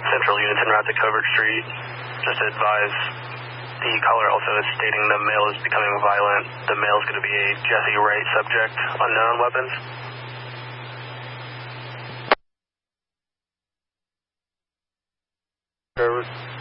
Central units en route to Covert Street. Just to advise, the caller also is stating the male is becoming violent. The male is going to be a Jesse Wright subject, unknown weapons. Covert.